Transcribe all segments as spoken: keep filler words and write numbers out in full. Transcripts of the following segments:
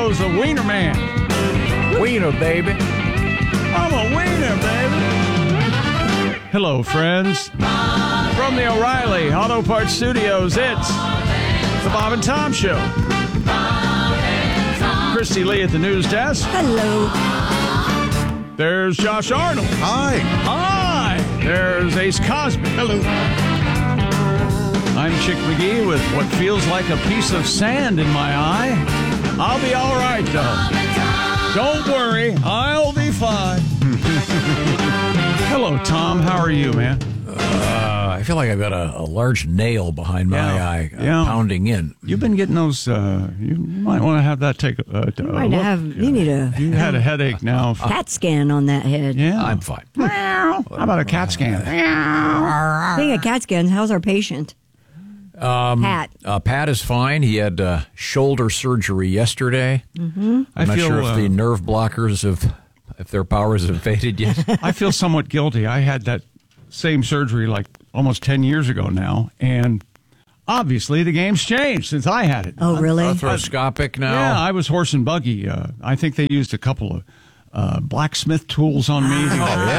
Studios, the Wiener Man. Wiener, baby. I'm a wiener, baby. Hello, friends. From the O'Reilly Auto Parts Studios, it's the Bob and Tom Show. Christy Lee at the news desk. Hello. There's Josh Arnold. Hi. Hi. There's Ace Cosby. Hello. I'm Chick McGee with what feels like a piece of sand in my eye. I'll be all right, though. Don't worry, I'll be fine. Hello, Tom. How are you, man? Uh, I feel like I've got a, a large nail behind my Yeah. eye uh, Yeah. pounding in. You've been getting those. Uh, you might want to have that take. Uh, You might have. You need a You had a headache now. For, CAT scan on that head. yeah. I'm fine. How about a CAT scan? Speaking of CAT scans, how's our patient? Um, Pat. Uh, Pat is fine. He had uh, shoulder surgery yesterday. Mm-hmm. I I'm not feel, sure if uh, the nerve blockers have, if their powers have faded yet. I feel somewhat guilty. I had that same surgery like almost ten years ago now, and obviously the game's changed since I had it. Oh, really? Arthroscopic now. Yeah, I was horse and buggy. Uh, I think they used a couple of uh, blacksmith tools on me to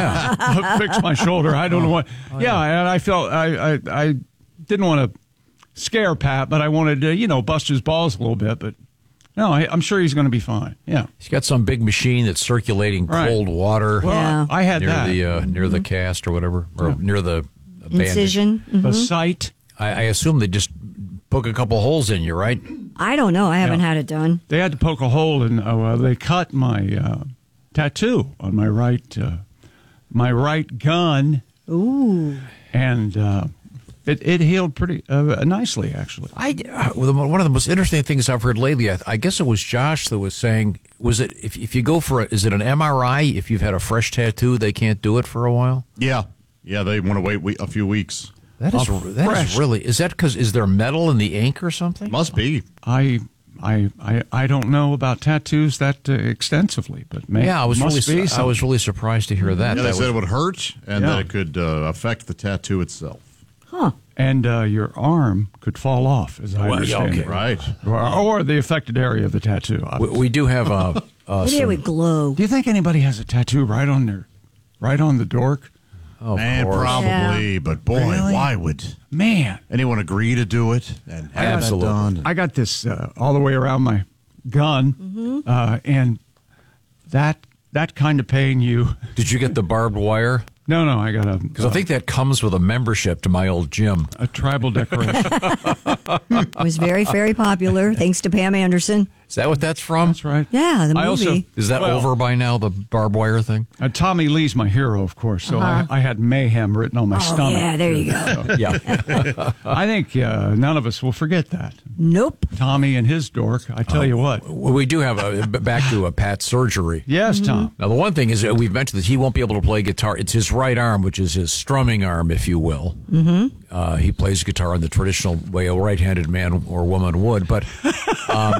yeah. fix my shoulder. I don't know what. Oh, yeah, and I felt I I, I didn't want to scare Pat, but I wanted to, you know, bust his balls a little bit. But no, I, I'm sure he's going to be fine. Yeah. He's got some big machine that's circulating Right. cold water Well, Yeah. I had near that. the uh, near the cast or whatever, or near the bandage. Incision. The Mhm. site. I, I assume they just poke a couple holes in you, right? I don't know. I haven't Yeah. had it done. They had to poke a hole in. Uh, well, they cut my uh, tattoo on my right, uh, my right gun, Ooh. and uh, it it healed pretty uh, nicely, actually. I uh, well, one of the most interesting things I've heard lately. I, I guess it was Josh that was saying, was it if if you go for a, is it an M R I? If you've had a fresh tattoo, they can't do it for a while. Yeah. Yeah, they want to wait we- a few weeks. That is Oh, that fresh. is really is that because is there metal in the ink or something? Must be. I I I, I don't know about tattoos that uh, extensively, but may, Yeah, I was must really be su- I was really surprised to hear that. Yeah, they that said was, it would hurt and Yeah. that it could uh, affect the tattoo itself. Huh. and uh, your arm could fall off, as I Well, yeah, understand okay. it. Right. Or, or the affected area of the tattoo. we, we do have uh, uh, Maybe it some, would glow. Do you think anybody has a tattoo right on their, right on the dork? of And course. probably, Yeah. but boy, Really? why would Man, anyone agree to do it and have Absolutely. that done? I got this uh, all the way around my gun, Mm-hmm. uh, and that that kind of pain you. Did you get the barbed wire? No, no, I got a Because I think that comes with a membership to my old gym. a tribal decoration. It was very, very popular, thanks to Pam Anderson. Is that what that's from? That's right. Yeah, the movie. I also Is that well, over by now? The barbed wire thing? Uh, Tommy Lee's my hero, of course. So Uh-huh. I, I had mayhem written on my Oh, stomach. yeah, there you go. Yeah. I think uh, none of us will forget that. Nope. Tommy and his dork. I tell you what. Well, we do have a b- back to a Pat surgery. Yes, Tom. Now, the one thing is that we've mentioned that he won't be able to play guitar. It's his right arm, which is his strumming arm, if you will. Mm-hmm. Uh, he plays guitar in the traditional way a right-handed man or woman would. But, um,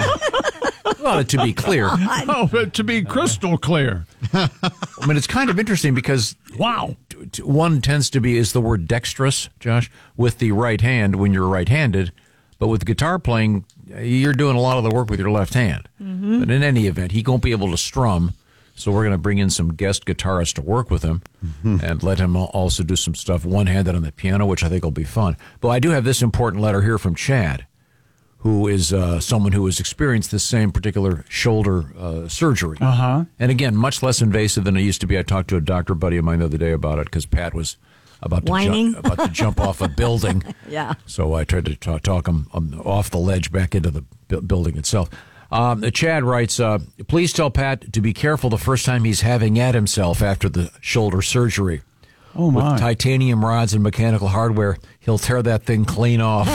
well, to be clear, Oh, but to be crystal clear. I mean, it's kind of interesting because Wow. t- t- one tends to be, is the word dexterous, Josh, with the right hand when you're right-handed. But with guitar playing, you're doing a lot of the work with your left hand. Mm-hmm. But in any event, he won't be able to strum. So we're going to bring in some guest guitarists to work with him mm-hmm. and let him al- also do some stuff one-handed on the piano, which I think will be fun. But I do have this important letter here from Chad, who is uh, someone who has experienced this same particular shoulder uh, surgery. Uh-huh. And again, much less invasive than it used to be. I talked to a doctor buddy of mine the other day about it because Pat was about to, Whining. ju- about to jump off a building. Yeah. So I tried to talk, talk him um, off the ledge back into the bu- building itself. Um, Chad writes, uh, please tell Pat to be careful the first time he's having at himself after the shoulder surgery. Oh, my. With titanium rods and mechanical hardware, he'll tear that thing clean off.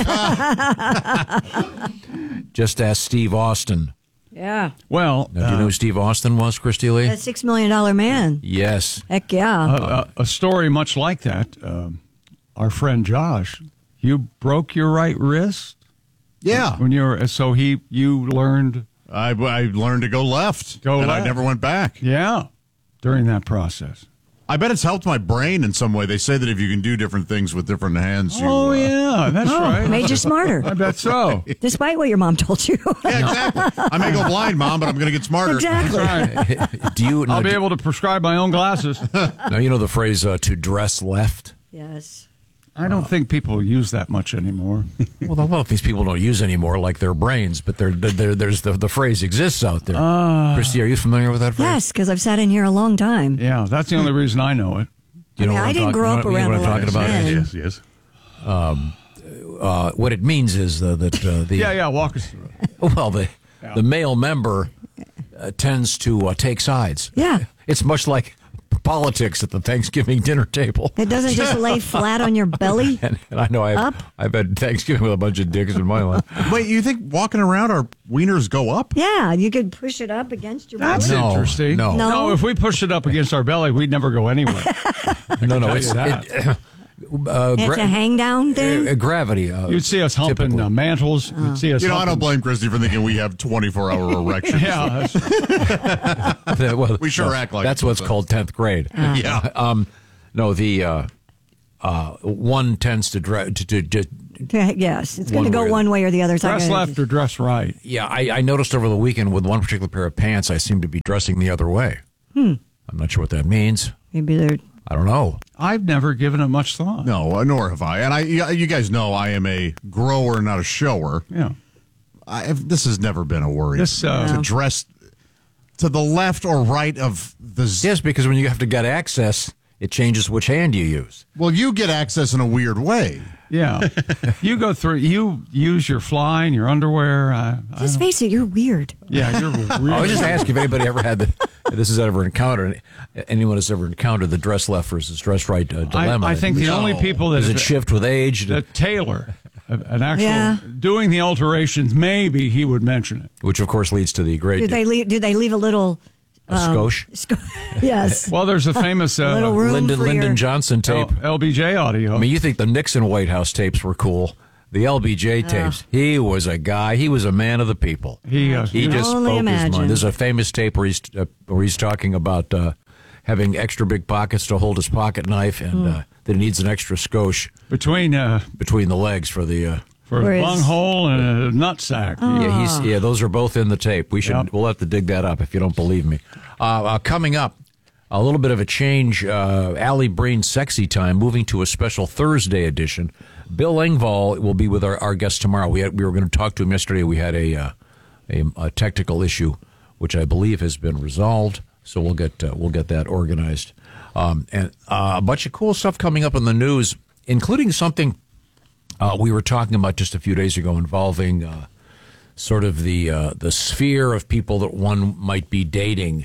Just ask Steve Austin. Yeah. Well, Now, do you know who Steve Austin was, Christy Lee? That six million dollar man. Yes. Heck yeah. uh, a, a story much like that. Um, our friend Josh, you broke your right wrist Yeah. when you were. So he, you learned, I, I learned to go left. Go and left. I never went back. yeah, during that process. I bet it's helped my brain in some way. They say that if you can do different things with different hands, you, Oh, uh, yeah, that's right. Made you smarter, I bet so. despite what your mom told you. Yeah, exactly. I may go blind, Mom, but I'm going to get smarter. Exactly. Right. Do you? I'll now, be do- able to prescribe my own glasses. now you know the phrase uh, "to dress left." Yes. I don't think people use that much anymore. Well, a lot of these people don't use anymore, like their brains, but they're, they're, there's the, the phrase exists out there. Uh, Christy, are you familiar with that phrase? Yes, because I've sat in here a long time. Yeah, that's the only reason I know it. You know I mean, what I I'm didn't talking- grow up you know around what a I'm lot talking of about? men. Yes, yes. Uh, what it means is uh, that uh, the Yeah, yeah, walk us through it. well the the male member uh, tends to uh, take sides. Yeah. It's much like politics at the Thanksgiving dinner table. It doesn't just lay flat on your belly. And, and I know I've, Up? I've had Thanksgiving with a bunch of dicks in my life. Wait, you think walking around our wieners go up? Yeah, you could push it up against your That's belly. No, interesting. no. No. No, if we pushed it up against our belly, we'd never go anywhere. No, no, tell it's you that. it, uh, It's gra- a hang down thing. uh, gravity. Uh, You'd see us humping typically. uh, mantles. You'd see us You know, I don't humping- blame Christy for thinking we have twenty-four hour erections. Yeah, that's- Well, We sure that's- act like that's it, what's so. called tenth grade. Yeah. Um, no, the uh, uh, one tends to, dra- to, to, to Yes, it's going One to go way or one way or the other. It's not dress gonna- left or dress right. yeah. I, I noticed over the weekend with one particular pair of pants, I seem to be dressing the other way. Hmm. I'm not sure what that means. Maybe they're. I don't know. I've never given it much thought. No, uh, nor have I. And I, you you guys know I am a grower, not a shower. Yeah. I have, this has never been a worry. This, uh, to dress to the left or right of the. Z- Yes, because when you have to get access, it changes which hand you use. Well, you get access in a weird way. Yeah. You go through, you use your fly and your underwear. I, I Just don't- face it, you're weird. yeah, you're really. I was just asking if anybody ever had the, if this has ever encountered, anyone has ever encountered the dress left versus dress right uh, I, dilemma. I think the No. only people that Does it shift with age? the tailor, an actual Yeah. doing the alterations, maybe he would mention it. Which, of course, leads to the great Do they leave? Do they leave a little? a skosh. Sco- yes. Well, there's a famous uh, Little room Lyndon, for Lyndon your- Johnson tape. L- LBJ audio. I mean, you think the Nixon White House tapes were cool. The L B J tapes, he was a guy. He was a man of the people. he, uh, He can just only spoke his imagine. mind. There's a famous tape where he's uh, where he's talking about uh, having extra big pockets to hold his pocket knife, and uh, that he needs an extra skosh between uh, between the legs for the. Uh, for Where a is- bunghole and a nutsack. yeah, he's yeah. Those are both in the tape. We should Yep. we'll have to dig that up if you don't believe me. Uh, uh, coming up, a little bit of a change. Uh, Allie Breen Sexy Time moving to a special Thursday edition. Bill Engvall will be with our, our guest tomorrow. We had, we were going to talk to him yesterday. We had a, uh, a a technical issue, which I believe has been resolved. So we'll get uh, we'll get that organized. Um, and uh, a bunch of cool stuff coming up in the news, including something uh, we were talking about just a few days ago involving uh, sort of the uh, the sphere of people that one might be dating,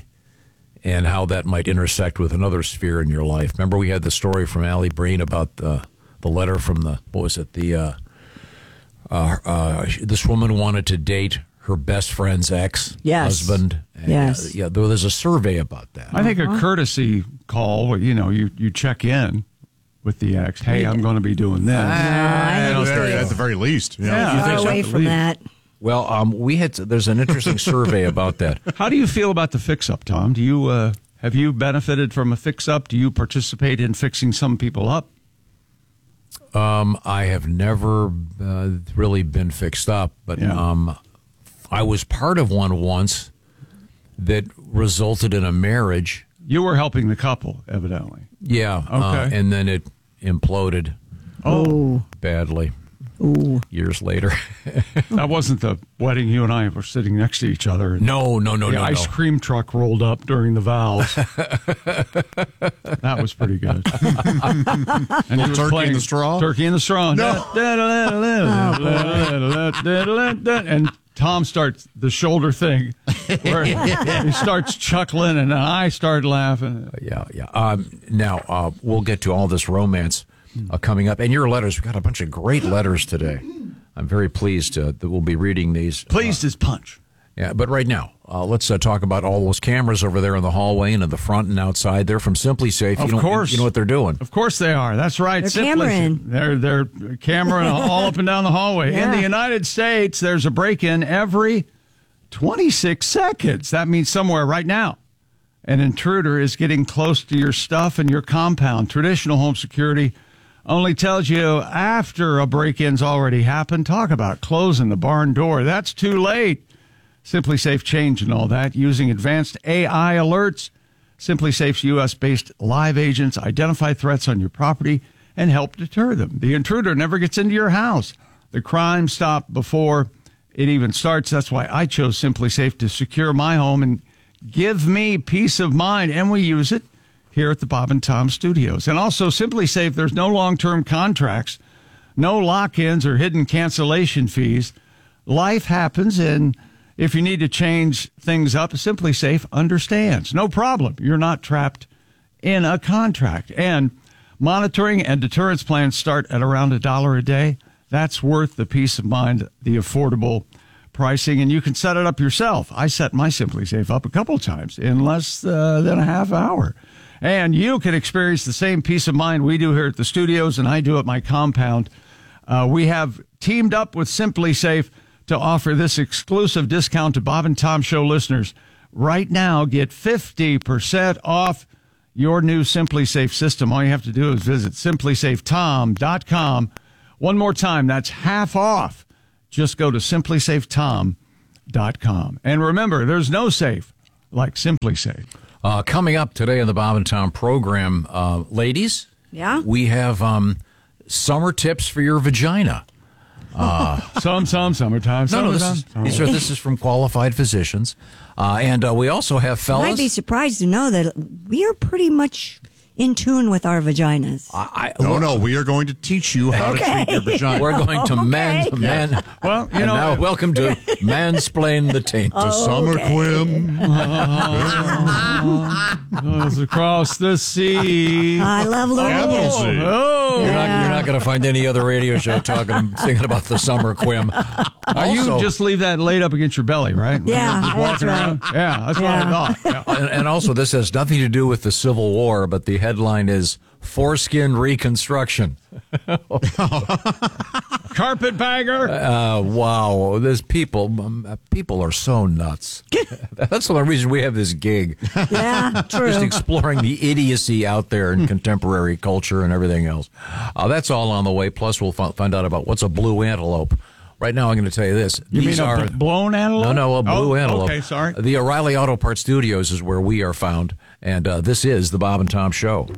and how that might intersect with another sphere in your life. Remember, we had the story from Allie Breen about the the letter from the what was it the uh, uh, uh, this woman wanted to date her best friend's ex Yes. husband. And, Yes. uh, yeah. There, there's a survey about that. I think a courtesy call, where, you know, you, you check in with the ex. Hey, I'm going to be doing this. I think Very- it's at the very least. Yeah. Yeah. far think so? away from that. Well, um, we had there's an interesting survey about that. How do you feel about the fix-up, Tom? Do you uh, have you benefited from a fix-up? Do you participate in fixing some people up? Um, I have never uh, really been fixed up, but Yeah. um, I was part of one once that resulted in a marriage. You were helping the couple, evidently. Yeah. uh, Okay. and then it imploded Oh, badly ooh. years later. That wasn't the wedding. You and I were sitting next to each other. And no, no, no, the no, ice no. cream truck rolled up during the vows. That was pretty good. And he was turkey playing in the straw? Turkey in the straw. No. And Tom starts the shoulder thing where he starts chuckling and I start laughing. Yeah, yeah. Um, now, uh, we'll get to all this romance uh, coming up. And your letters, we've got a bunch of great letters today. I'm very pleased uh, that we'll be reading these. Pleased as punch. Yeah, but right now, uh, let's uh, talk about all those cameras over there in the hallway and in the front and outside. They're from Simply Safe. Of you know, course. You know what they're doing. Of course they are. That's right. They're Simply- cameraing. They're they're cameraing all up and down the hallway. In Yeah. the United States, there's a break-in every twenty-six seconds. That means somewhere right now. An intruder is getting close to your stuff and your compound. Traditional home security only tells you after a break-in's already happened. Talk about closing the barn door. That's too late. SimpliSafe changing all that using advanced A I alerts. SimpliSafe's U S-based live agents identify threats on your property and help deter them. The intruder never gets into your house. The crime stopped before it even starts. That's why I chose SimpliSafe to secure my home and give me peace of mind. And we use it here at the Bob and Tom Studios. And also SimpliSafe, there's no long-term contracts, no lock-ins or hidden cancellation fees. Life happens, and if you need to change things up, SimpliSafe understands. No problem. You're not trapped in a contract. And monitoring and deterrence plans start at around a dollar a day. That's worth the peace of mind, the affordable pricing, and you can set it up yourself. I set my SimpliSafe up a couple times in less uh, than a half hour. And you can experience the same peace of mind we do here at the studios and I do at my compound. Uh, we have teamed up with SimpliSafe to offer this exclusive discount to Bob and Tom Show listeners. Right now, get fifty percent off your new SimpliSafe system. All you have to do is visit simply safe tom dot com. One more time, that's half off. Just go to simply safe tom dot com. And remember, there's no safe like SimpliSafe. Uh, coming up today on the Bob and Tom program, uh, ladies, Yeah? we have um, summer tips for your vagina. Uh, some, some, summertime, No, no, this summertime. is, these are, this is from qualified physicians. Uh, and uh, we also have You fellas. might be surprised to know that we are pretty much in tune with our vaginas. I, I, No, no, we are going to teach you how to treat your vagina. We're going to Okay. man, man. Well, you and know, now welcome to Mansplain the Taint. The summer quim. goes across the sea. I love Louis. Capital C. Oh, You're not, you're not going to find any other radio show talking, singing about the summer quim. Now, you Also- just leave that laid up against your belly, right? Yeah, Just that's walking right. around. Yeah, that's what I Yeah. thought. Yeah. and, and also, this has nothing to do with the Civil War, but the headline is Foreskin Reconstruction. Carpetbagger. Uh, wow, there's people. Um, people are so nuts. That's the only reason we have this gig. Yeah, true. Just exploring the idiocy out there in contemporary culture and everything else. Uh, that's all on the way. Plus, we'll f- find out about what's a blue antelope. Right now, I'm going to tell you this. You These mean a are bl- blown antelope? No, no, a blue Oh, antelope. Okay, sorry. The O'Reilly Auto Parts Studios is where we are found, and uh, this is the Bob and Tom Show.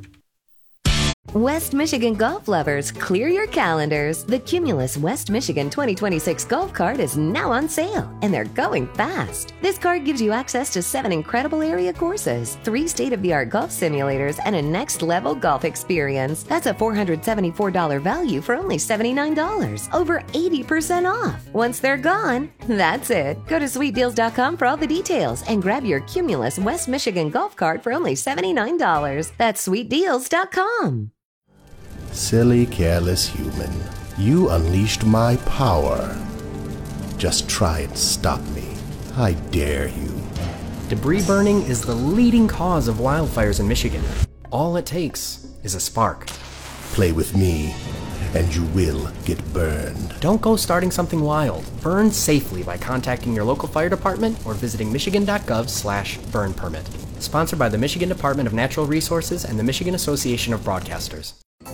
West Michigan golf lovers, clear your calendars. The Cumulus West Michigan twenty twenty-six golf cart is now on sale, and they're going fast. This card gives you access to seven incredible area courses, three state-of-the-art golf simulators, and a next-level golf experience. That's a four hundred seventy-four dollars value for only seventy-nine dollars, over eighty percent off. Once they're gone, that's it. Go to sweet deals dot com for all the details and grab your Cumulus West Michigan golf cart for only seventy-nine dollars. That's sweet deals dot com. Silly, careless human. You unleashed my power. Just try and stop me. I dare you. Debris burning is the leading cause of wildfires in Michigan. All it takes is a spark. Play with me, and you will get burned. Don't go starting something wild. Burn safely by contacting your local fire department or visiting michigan dot gov slash burn permit. Sponsored by the Michigan Department of Natural Resources and the Michigan Association of Broadcasters.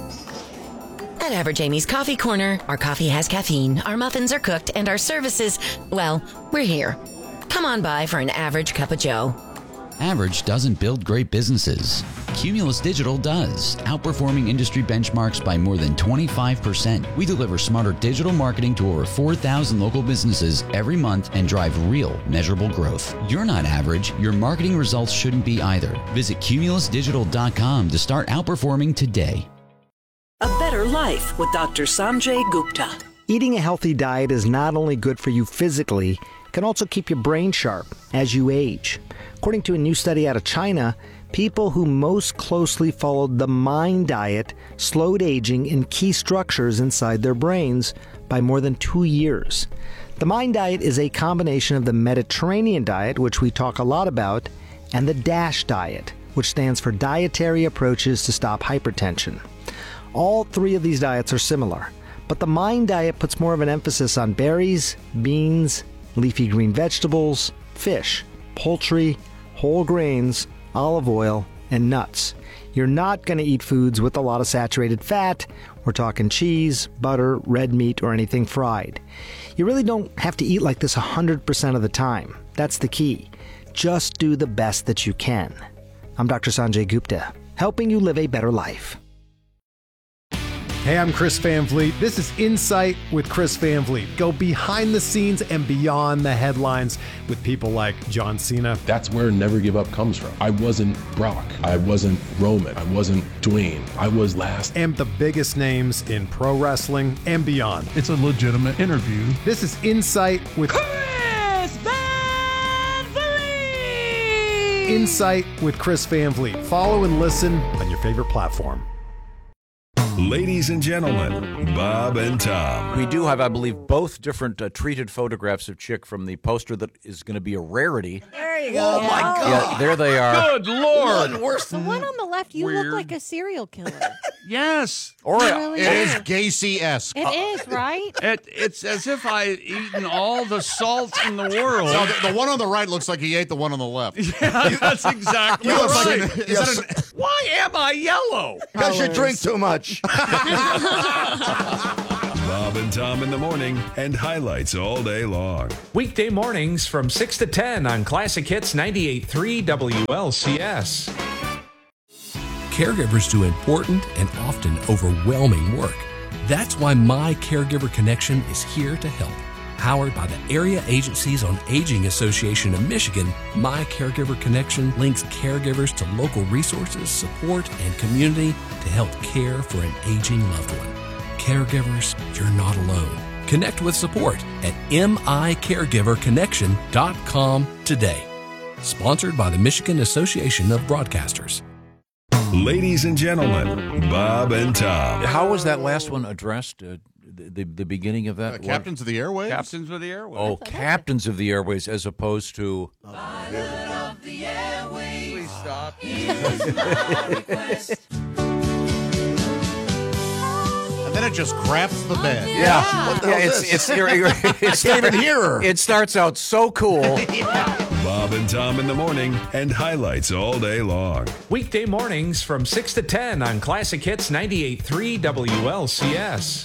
At Average Amy's Coffee Corner, our coffee has caffeine, our muffins are cooked, and our services, well, we're here. Come on by for an average cup of joe. Average doesn't build great businesses. Cumulus Digital does, outperforming industry benchmarks by more than twenty-five percent. We deliver smarter digital marketing to over four thousand local businesses every month and drive real, measurable growth. You're not average. Your marketing results shouldn't be either. Visit cumulus digital dot com to start outperforming today. A Better Life with Doctor Sanjay Gupta. Eating a healthy diet is not only good for you physically, it can also keep your brain sharp as you age. According to a new study out of China, people who most closely followed the MIND diet slowed aging in key structures inside their brains by more than two years. The MIND diet is a combination of the Mediterranean diet, which we talk a lot about, and the DASH diet, which stands for Dietary Approaches to Stop Hypertension. All three of these diets are similar, but the MIND diet puts more of an emphasis on berries, beans, leafy green vegetables, fish, poultry, whole grains, olive oil, and nuts. You're not going to eat foods with a lot of saturated fat. We're talking cheese, butter, red meat, or anything fried. You really don't have to eat like this one hundred percent of the time. That's the key. Just do the best that you can. I'm Doctor Sanjay Gupta, helping you live a better life. Hey, I'm Chris Van Vliet. This is Insight with Chris Van Vliet. Go behind the scenes and beyond the headlines with people like John Cena. That's where Never Give Up comes from. I wasn't Brock. I wasn't Roman. I wasn't Dwayne. I was last. And the biggest names in pro wrestling and beyond. It's a legitimate interview. This is Insight with Chris Van Vliet. Insight with Chris Van Vliet. Follow and listen on your favorite platform. Ladies and gentlemen, Bob and Tom. We do have, I believe, both different uh, treated photographs of Chick from the poster that is going to be a rarity. There you go. Oh, my God. Yeah, there they are. Good Lord. Good, worse The one on the left, you Weird. look like a serial killer. Yes. Or You really It is do. Gacy-esque. It is, right? It, it's as if I had eaten all the salt in the world. No, the, the one on the right looks like he ate the one on the left. Yeah, that's exactly You look right. like an- is that an- Why am I yellow? Because you drink too much. Bob and Tom in the morning and highlights all day long. Weekday mornings from six to ten on Classic Hits ninety-eight point three W L C S. Caregivers do important and often overwhelming work. That's why My Caregiver Connection is here to help. Powered by the Area Agencies on Aging Association of Michigan, My Caregiver Connection links caregivers to local resources, support, and community to help care for an aging loved one. Caregivers, you're not alone. Connect with support at M I caregiver connection dot com today. Sponsored by the Michigan Association of Broadcasters. Ladies and gentlemen, Bob and Tom. How was that last one addressed? Uh, the, the the beginning of that? Uh, Captains of the Airways? Captains of the Airways. Oh, Captains of the Airways, as opposed to. Pilot of the airways. Please stop. And then it just craps the bed. Yeah, What the yeah, hell it's is it's this? you're, you're, it's I can't even hear her. It starts out so cool. Bob and Tom in the morning and highlights all day long. Weekday mornings from six to ten on Classic Hits ninety-eight point three W L C S.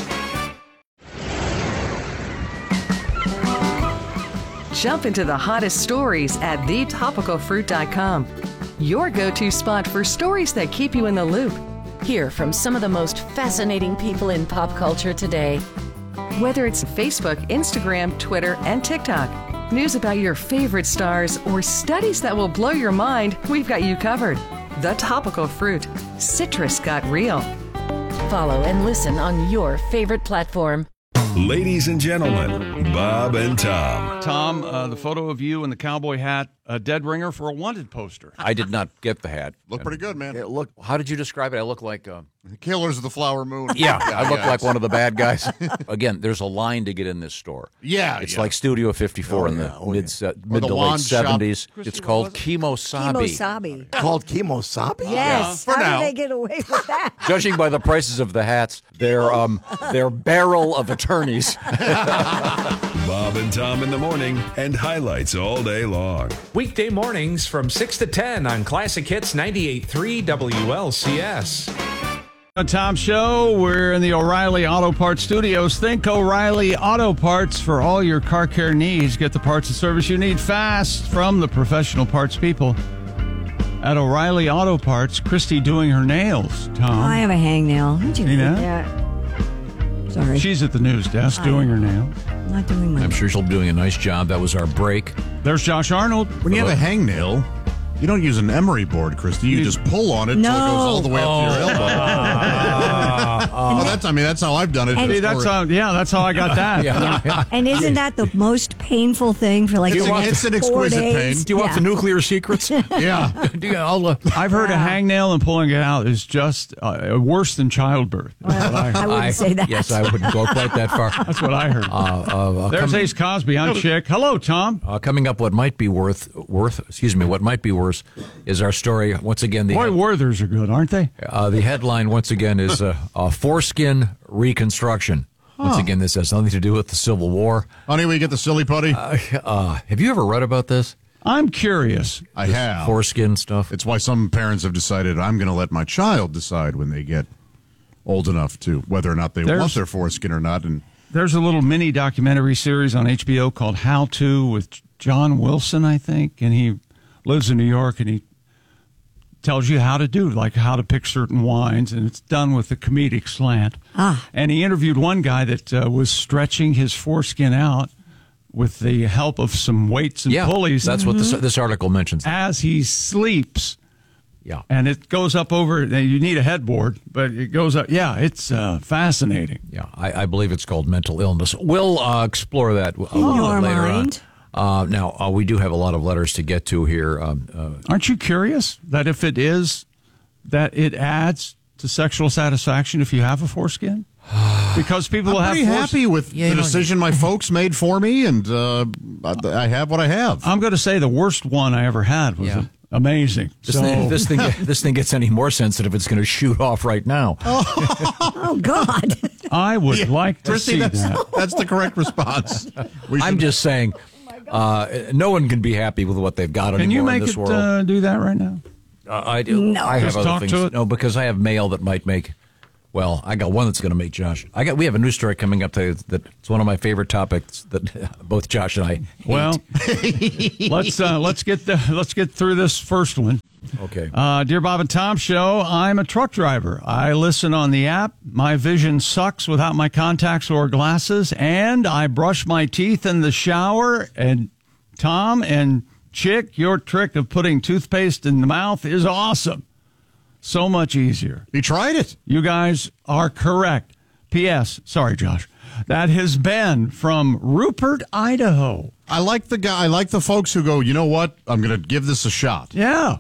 Jump into the hottest stories at the topical fruit dot com. Your go-to spot for stories that keep you in the loop. Hear from some of the most fascinating people in pop culture today. Whether it's Facebook, Instagram, Twitter, and TikTok, news about your favorite stars, or studies that will blow your mind, we've got you covered. The Topical Fruit. Citrus got real. Follow and listen on your favorite platform. Ladies and gentlemen, Bob and Tom. Tom, uh, the photo of you in the cowboy hat, a dead ringer for a wanted poster. I did not get the hat. Look pretty good, man. It looked. How did you describe it? I look like. Uh, Killers of the Flower Moon. yeah, I look yeah. like one of the bad guys. Again, there's a line to get in this store. Yeah, it's yeah. like Studio fifty-four Oh, in the yeah, oh, mid yeah. uh, mid the to late wand shop. seventies. Christy, It's what called was it? Kemosabe. Kemosabe. Called Kemosabe? Yes. For How now. did they get away with that? Judging by the prices of the hats, they're um they're barrel of attorneys. Bob and Tom in the morning and highlights all day long. Weekday mornings from six to ten on Classic Hits ninety-eight point three W L C S. A Tom Show. We're in the O'Reilly Auto Parts Studios. Think O'Reilly Auto Parts for all your car care needs. Get the parts and service you need fast from the professional parts people at O'Reilly Auto Parts. Christy doing her nails, Tom. I have a hangnail. How'd you You get know? that? Sorry. She's at the news desk I- doing her nails. I'm not doing my I'm sure she'll be doing a nice job. That was our break. There's Josh Arnold. When you have a hangnail, you don't use an emery board, Christy. You just pull on it No. until it goes all the way up to your elbow. well, that's, I mean, that's how I've done it. And- See, that's how, yeah, that's how I got that. Yeah. And isn't that the most painful thing for like It's, four an, it's an exquisite days? pain. Do you want Yeah. the nuclear secrets? Yeah. Do you, I'll, uh, I've heard a hangnail and pulling it out is just uh, worse than childbirth. That's what I I heard. wouldn't say that. Yes, I wouldn't go quite that far. That's what I heard. Uh, uh, uh, There's com- Ace Cosby on Chick. Hello, Tom. uh, coming up, what might be worth worth excuse me, what might be worse is our story once again. The Boy, Werthers are good, aren't they? uh, the headline once again is uh, uh, foreskin reconstruction. Once Huh. again, this has nothing to do with the Civil War. Honey, we get the silly putty. Uh, uh, have you ever read about this? I'm curious. I have. Foreskin stuff. It's why some parents have decided I'm going to let my child decide when they get old enough to whether or not they There's- want their foreskin or not. And There's a little mini documentary series on H B O called How To with John Wilson, I think, and he lives in New York, and he tells you how to do, like how to pick certain wines, and it's done with a comedic slant. Ah. And he interviewed one guy that uh, was stretching his foreskin out with the help of some weights and Yeah, pulleys. that's what this, this article mentions. As he sleeps. Yeah. And it goes up over, you need a headboard, but it goes up. Yeah, it's uh, fascinating. Yeah, I, I believe it's called mental illness. We'll uh, explore that a In little your bit later mind. on. Uh, now, uh, we do have a lot of letters to get to here. Um, uh, Aren't you curious that if it is, that it adds to sexual satisfaction if you have a foreskin? Because people I'm will have pretty fores- happy with Yeah, the you know, decision my folks made for me, and uh, I I have what I have. I'm going to say the worst one I ever had was Yeah. amazing. this, so, thing, this, thing, this thing gets any more sensitive, it's going to shoot off right now. Oh, God. I would Yeah, like to Christy, see that's, that. that's the correct response. We I'm should- just saying, uh, no one can be happy with what they've got Can anymore you make in this it world. uh, do that right now? Uh, I do. No. I have Just other talk things. to it? No, because I have mail that might make. Well, I got one that's going to make Josh. I got. We have a news story coming up today that it's one of my favorite topics that both Josh and I hate. Well, let's uh, let's get the let's get through this first one. Okay. Uh, Dear Bob and Tom Show, I'm a truck driver. I listen on the app. My vision sucks without my contacts or glasses, and I brush my teeth in the shower. And Tom and Chick, your trick of putting toothpaste in the mouth is awesome. So much easier. You tried it. You guys are correct. P S. Sorry, Josh. That has been from Rupert, Idaho. I like the guy. I like the folks who go, you know what? I'm going to give this a shot. Yeah.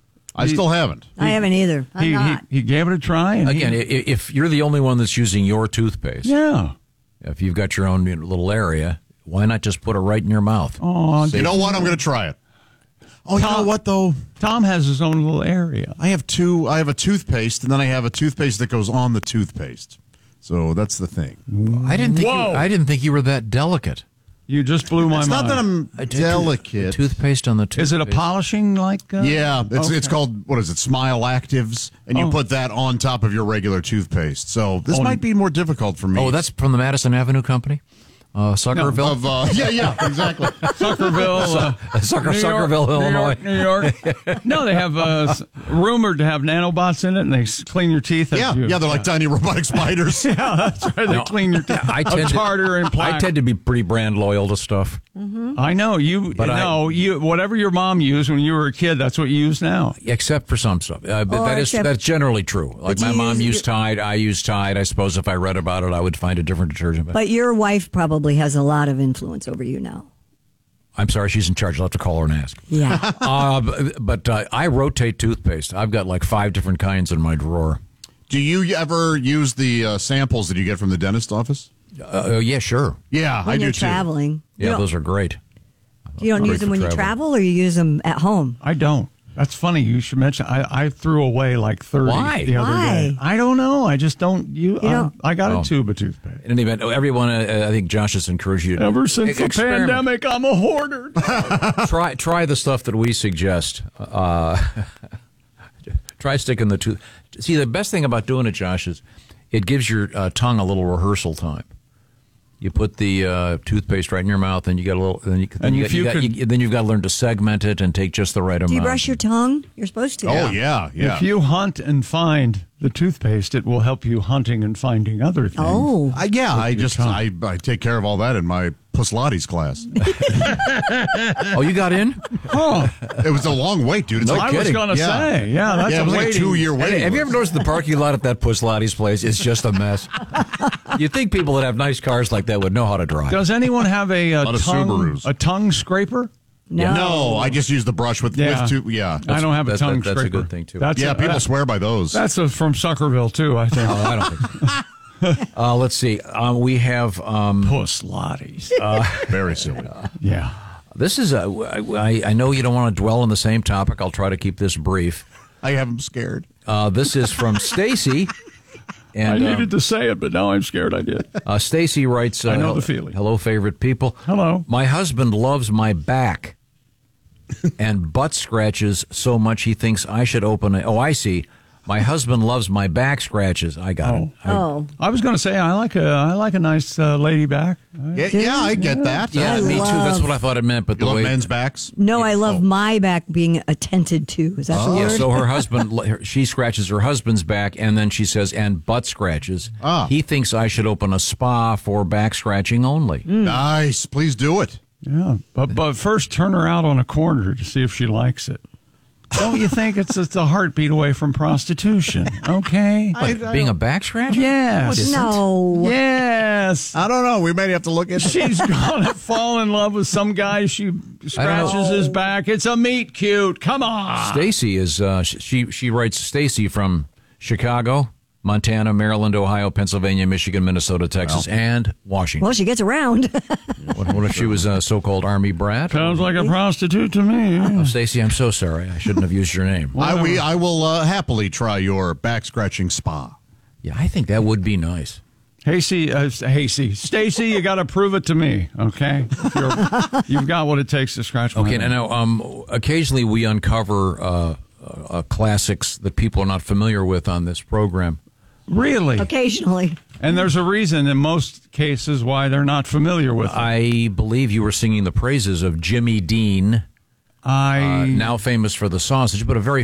I still haven't. I haven't either. I'm He, he, not. he gave it a try. And Again, he, i- if you're the only one that's using your toothpaste, yeah. if you've got your own you know, little area, why not just put it right in your mouth? Oh, You know what? I'm going to try it. Oh, you know what though? Tom has his own little area. I have two. I have a toothpaste, and then I have a toothpaste that goes on the toothpaste. So that's the thing. I didn't think. You, Whoa. I didn't think you were that delicate. You just blew my It's mind. not that I'm A tooth- delicate. Toothpaste on the toothpaste. Is it a polishing like? Uh, Yeah, it's okay. it's called, what is it, Smile Actives, and you Oh. put that on top of your regular toothpaste. So this Oh, might be more difficult for me. Oh, that's from the Madison Avenue Company, uh, Suckerville. Of, uh, yeah, yeah, exactly. Suckerville, uh, Sucker, New York, Suckerville, New Illinois. York, New York. No, they have uh, s- rumored to have nanobots in it, and they s- clean your teeth. as Yeah, you- yeah, they're like tiny robotic spiders. Yeah, that's right. They No, clean your teeth. I Of tend to- tartar and plaque. I tend to be pretty brand loyal to stuff. I know you. But I- no, you. Whatever your mom used when you were a kid, that's what you use now. Except for some stuff. Uh, but Or that is except- that's generally true. Like But my you mom use- used Tide, I use Tide. I suppose if I read about it, I would find a different detergent. But But your wife probably has a lot of influence over you now. I'm sorry, she's in charge. I'll have to call her and ask. Yeah. uh, but but uh, I rotate toothpaste. I've got like five different kinds in my drawer. Do you ever use the uh, samples that you get from the dentist office? Uh, yeah, sure. Yeah, When I do you're too. traveling. You Yeah, don't- those are great. You don't Great use them for when you traveling. travel, or you use them at home? I don't. That's funny. You should mention. I, I threw away like thirty Why? the other Why? day. I don't know. I just don't. You. You I, don't- I got Oh. a tube of toothpaste. In any event, everyone, uh, I think Josh has encouraged you to Ever since the experiment. pandemic, I'm a hoarder. try try the stuff that we suggest. Uh, try sticking the tooth. See, the best thing about doing it, Josh, is it gives your uh, tongue a little rehearsal time. You put the uh, toothpaste right in your mouth, and you get a little. Then you, then, And you if got, you you got- could- you- then you've got to learn to segment it and take just the right amount. Do you brush your tongue? You're supposed to. Oh, yeah, yeah. If you hunt and find the toothpaste, it will help you hunting and finding other things. Oh. I, yeah, I your just tongue. I, I take care of all that in my Puslates class. Oh, you got in? Oh, It was a long wait, dude. It's No like I was kidding. going to Yeah. say, yeah, that's yeah, a it was like a waiting- two-year wait. Hey, have you ever noticed the parking lot at that Puslates place? It's just a mess. You'd think people that have nice cars like that would know how to drive. Does anyone have a, uh lot of tongue Subarus. a tongue scraper? No. No, I just use the brush with, Yeah. with two. Yeah. I don't have a that's- tongue that- that's a scraper. good thing, too. That's yeah, a- people that- swear by those. That's a, from Suckerville too, I think. Oh, I don't think. uh, let's see. Um, we have. Um, Puslates. uh, Very silly. Yeah. this is. A, I, I know you don't want to dwell on the same topic. I'll try to keep this brief. I have them scared. Uh, this is from Stacy. And, I needed um, to say it, but now I'm scared I did. uh, Stacy writes. Uh, I know the feeling. Hello, favorite people. Hello. My husband loves my back. and butt scratches so much he thinks I should open a. Oh, I see. My husband loves my back scratches. I got it. I, Oh. I was going to say I like a I like a nice uh, lady back. Yeah, yeah, I get that. yeah, I me too. That's love- what I thought it meant. But You the love way men's backs? No, I love my back being attended to. Is that the Yeah, word? so her husband, she scratches her husband's back, and then she says, and butt scratches. Ah. He thinks I should open a spa for back scratching only. Nice. Please do it. Yeah, but but first turn her out on a corner to see if she likes it. Don't you think it's it's a heartbeat away from prostitution? Okay, What, being a back scratcher? yes, No. yes. I don't know. We may have to look into She's gonna fall in love with some guy. She scratches his back. It's a meet cute. Come on. Stacy is uh, sh- she she writes Stacy from Chicago, Montana, Maryland, Ohio, Pennsylvania, Michigan, Minnesota, Texas, and Washington. Well, she gets around. What, what if she was a so-called army brat? Sounds like a prostitute to me. Oh, Stacy, I'm so sorry. I shouldn't have used your name. I, we, I will uh, happily try your back scratching spa. Yeah, I think that would be nice. Hasty, uh, Hasty, Stacy, you got to prove it to me, okay? If you're, you've got what it takes to scratch my Okay, back. now um, occasionally we uncover uh, uh, classics that people are not familiar with on this program. Really? Occasionally. And there's a reason in most cases why they're not familiar with it. I believe you were singing the praises of Jimmy Dean, I uh, now famous for the sausage, but a very